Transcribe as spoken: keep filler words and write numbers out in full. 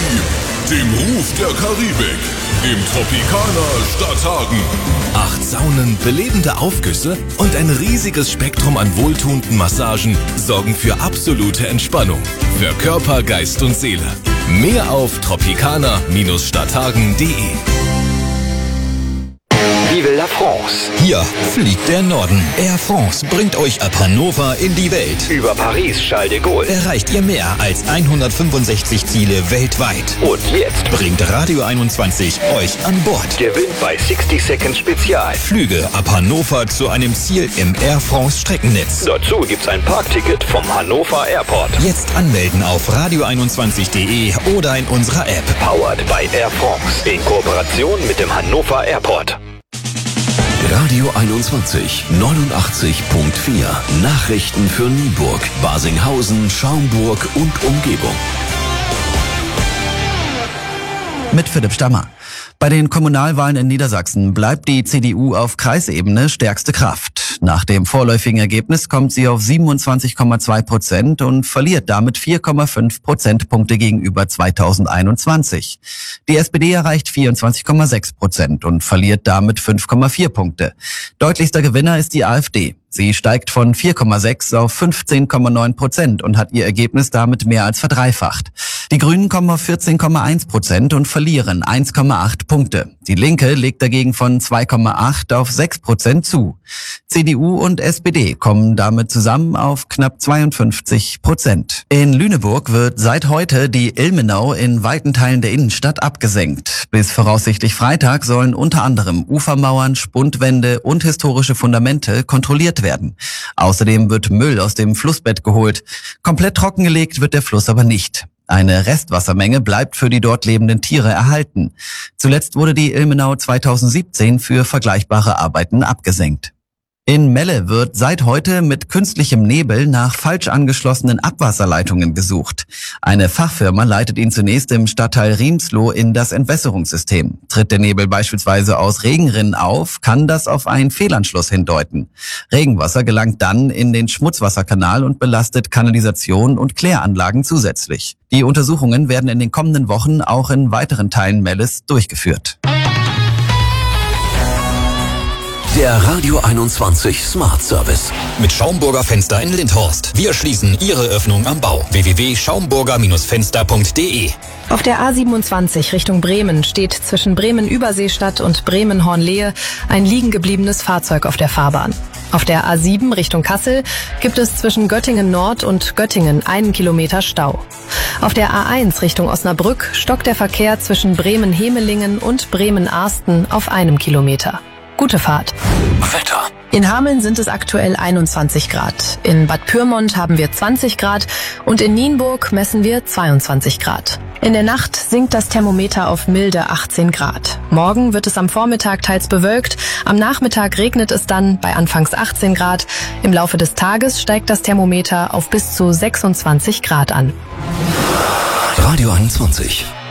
dem Ruf der Karibik, im Tropicana Stadthagen. Acht Saunen, belebende Aufgüsse und ein riesiges Spektrum an wohltuenden Massagen sorgen für absolute Entspannung. Für Körper, Geist und Seele. Mehr auf tropicana Stadthagen punkt de. Vive la France! Hier fliegt der Norden. Air France bringt euch ab Hannover in die Welt. Über Paris Charles de Gaulle erreicht ihr mehr als hundertfünfundsechzig Ziele weltweit. Und jetzt bringt Radio einundzwanzig euch an Bord. Gewinnt bei sixty Seconds Spezial Flüge ab Hannover zu einem Ziel im Air France Streckennetz. Dazu gibt's ein Parkticket vom Hannover Airport. Jetzt anmelden auf radio einundzwanzig punkt de oder in unserer App. Powered by Air France in Kooperation mit dem Hannover Airport. Radio einundzwanzig, neunundachtzig Komma vier. Nachrichten für Nienburg, Basinghausen, Schaumburg und Umgebung. Mit Philipp Stammer. Bei den Kommunalwahlen in Niedersachsen bleibt die C D U auf Kreisebene stärkste Kraft. Nach dem vorläufigen Ergebnis kommt sie auf siebenundzwanzig Komma zwei Prozent und verliert damit vier Komma fünf Prozentpunkte gegenüber zweitausendeinundzwanzig. Die S P D erreicht vierundzwanzig Komma sechs Prozent und verliert damit fünf Komma vier Punkte. Deutlichster Gewinner ist die AfD. Sie steigt von vier Komma sechs auf fünfzehn Komma neun Prozent und hat ihr Ergebnis damit mehr als verdreifacht. Die Grünen kommen auf vierzehn Komma eins Prozent und verlieren eins Komma acht Punkte. Die Linke legt dagegen von zwei Komma acht auf sechs Prozent zu. C D U und S P D kommen damit zusammen auf knapp zweiundfünfzig Prozent. In Lüneburg wird seit heute die Ilmenau in weiten Teilen der Innenstadt abgesenkt. Bis voraussichtlich Freitag sollen unter anderem Ufermauern, Spundwände und historische Fundamente kontrolliert werden. Außerdem wird Müll aus dem Flussbett geholt. Komplett trockengelegt wird der Fluss aber nicht. Eine Restwassermenge bleibt für die dort lebenden Tiere erhalten. Zuletzt wurde die Ilmenau zweitausendsiebzehn für vergleichbare Arbeiten abgesenkt. In Melle wird seit heute mit künstlichem Nebel nach falsch angeschlossenen Abwasserleitungen gesucht. Eine Fachfirma leitet ihn zunächst im Stadtteil Riemsloh in das Entwässerungssystem. Tritt der Nebel beispielsweise aus Regenrinnen auf, kann das auf einen Fehlanschluss hindeuten. Regenwasser gelangt dann in den Schmutzwasserkanal und belastet Kanalisation und Kläranlagen zusätzlich. Die Untersuchungen werden in den kommenden Wochen auch in weiteren Teilen Melles durchgeführt. Der Radio einundzwanzig Smart Service. Mit Schaumburger Fenster in Lindhorst. Wir schließen Ihre Öffnung am Bau. w w w punkt schaumburger Fenster punkt de. Auf der A siebenundzwanzig Richtung Bremen steht zwischen Bremen-Überseestadt und Bremen-Hornlehe ein liegen gebliebenes Fahrzeug auf der Fahrbahn. Auf der A sieben Richtung Kassel gibt es zwischen Göttingen Nord und Göttingen einen Kilometer Stau. Auf der A eins Richtung Osnabrück stockt der Verkehr zwischen Bremen-Hemelingen und Bremen-Arsten auf einem Kilometer. Gute Fahrt. Wetter. In Hameln sind es aktuell einundzwanzig Grad. In Bad Pyrmont haben wir zwanzig Grad und in Nienburg messen wir zweiundzwanzig Grad. In der Nacht sinkt das Thermometer auf milde achtzehn Grad. Morgen wird es am Vormittag teils bewölkt, am Nachmittag regnet es dann bei anfangs achtzehn Grad. Im Laufe des Tages steigt das Thermometer auf bis zu sechsundzwanzig Grad an. Radio einundzwanzig.